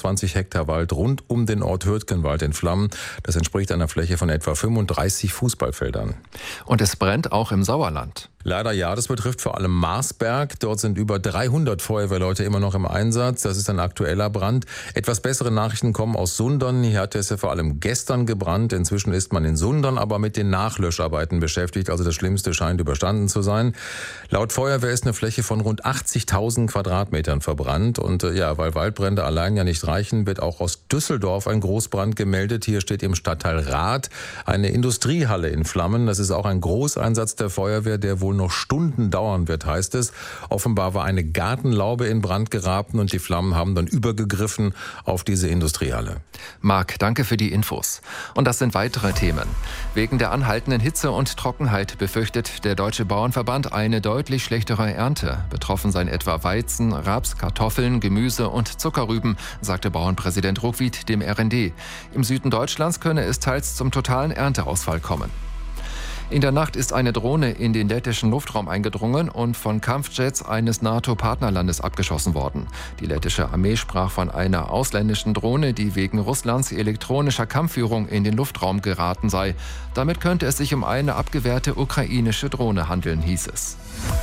25 Hektar Wald rund um den Ort Hürtgenwald in Flammen. Das entspricht einer Fläche von etwa 35 Fußballfeldern. Und es brennt auch im Sauerland. Leider ja, das betrifft vor allem Marsberg. Dort sind über 300 Feuerwehrleute immer noch im Einsatz. Das ist ein aktueller Brand. Etwas bessere Nachrichten kommen aus Sundern. Hier hat es ja vor allem gestern gebrannt. Inzwischen ist man in Sundern aber mit den Nachlöscharbeiten beschäftigt. Also das Schlimmste scheint überstanden zu sein. Laut Feuerwehr ist eine Fläche von rund 80.000 Quadratmetern verbrannt. Und weil Waldbrände allein ja nicht reichen, wird auch aus Düsseldorf ein Großbrand gemeldet. Hier steht im Stadtteil Rath eine Industriehalle in Flammen. Das ist auch ein Großeinsatz der Feuerwehr, der wohl noch Stunden dauern wird, heißt es. Offenbar war eine Gartenlaube in Brand geraten und die Flammen haben dann übergegriffen auf diese Industriehalle. Marc, danke für die Infos. Und das sind weitere Themen. Wegen der anhaltenden Hitze und Trockenheit befürchtet der Deutsche Bauernverband eine deutlich schlechtere Ernte. Betroffen seien etwa Weizen, Raps, Kartoffeln, Gemüse und Zuckerrüben, sagte Bauernpräsident Ruckwied dem RND. Im Süden Deutschlands könne es teils zum totalen Ernteausfall kommen. In der Nacht ist eine Drohne in den lettischen Luftraum eingedrungen und von Kampfjets eines NATO-Partnerlandes abgeschossen worden. Die lettische Armee sprach von einer ausländischen Drohne, die wegen Russlands elektronischer Kampfführung in den Luftraum geraten sei. Damit könnte es sich um eine abgewehrte ukrainische Drohne handeln, hieß es.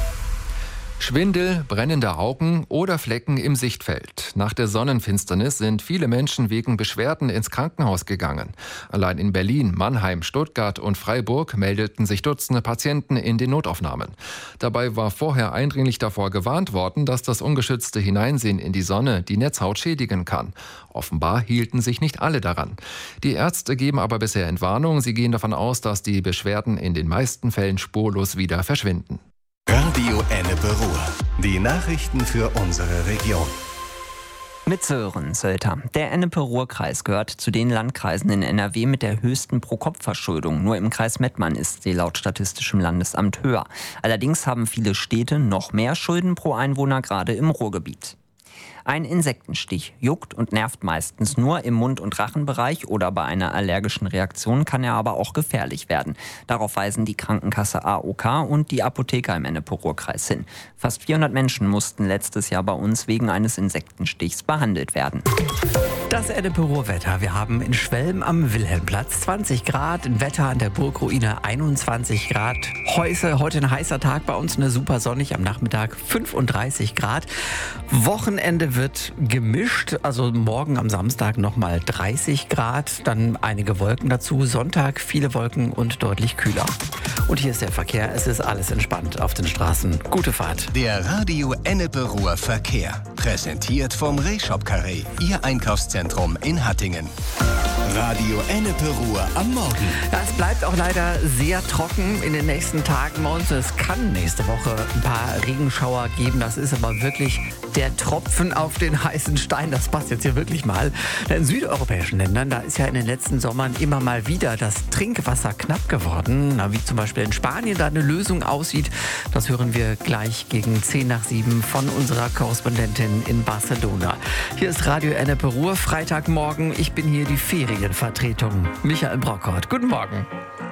Schwindel, brennende Augen oder Flecken im Sichtfeld. Nach der Sonnenfinsternis sind viele Menschen wegen Beschwerden ins Krankenhaus gegangen. Allein in Berlin, Mannheim, Stuttgart und Freiburg meldeten sich Dutzende Patienten in den Notaufnahmen. Dabei war vorher eindringlich davor gewarnt worden, dass das ungeschützte Hineinsehen in die Sonne die Netzhaut schädigen kann. Offenbar hielten sich nicht alle daran. Die Ärzte geben aber bisher Entwarnung. Sie gehen davon aus, dass die Beschwerden in den meisten Fällen spurlos wieder verschwinden. Radio Ennepe-Ruhr. Die Nachrichten für unsere Region. Mit Sören Sölter. Der Ennepe-Ruhr-Kreis gehört zu den Landkreisen in NRW mit der höchsten Pro-Kopf-Verschuldung. Nur im Kreis Mettmann ist sie laut Statistischem Landesamt höher. Allerdings haben viele Städte noch mehr Schulden pro Einwohner, gerade im Ruhrgebiet. Ein Insektenstich juckt und nervt meistens nur im Mund- und Rachenbereich oder bei einer allergischen Reaktion kann er aber auch gefährlich werden. Darauf weisen die Krankenkasse AOK und die Apotheker im Ennepe-Ruhr-Kreis hin. Fast 400 Menschen mussten letztes Jahr bei uns wegen eines Insektenstichs behandelt werden. Das Ennepe-Ruhr-Wetter. Wir haben in Schwelm am Wilhelmplatz 20 Grad, in Wetter an der Burgruine 21 Grad. Heute ein heißer Tag, bei uns eine super sonnig, am Nachmittag 35 Grad. Wochenende wird gemischt, also morgen am Samstag nochmal 30 Grad, dann einige Wolken dazu. Sonntag viele Wolken und deutlich kühler. Und hier ist der Verkehr, es ist alles entspannt auf den Straßen. Gute Fahrt. Der Radio Ennepe-Ruhr Verkehr. Präsentiert vom Rehshop-Carré, Ihr Einkaufszentrum in Hattingen. Radio Ennepe-Ruhr am Morgen. Ja, es bleibt auch leider sehr trocken in den nächsten Tagen bei uns. Es kann nächste Woche ein paar Regenschauer geben. Das ist aber wirklich der Tropfen auf den heißen Stein. Das passt jetzt hier wirklich mal. In südeuropäischen Ländern, da ist ja in den letzten Sommern immer mal wieder das Trinkwasser knapp geworden. Wie zum Beispiel in Spanien da eine Lösung aussieht. Das hören wir gleich gegen 6:10 von unserer Korrespondentin in Barcelona. Hier ist Radio Ennepe-Ruhr, Freitagmorgen. Ich bin hier die Ferienvertretung. Michael Brockert. Guten Morgen.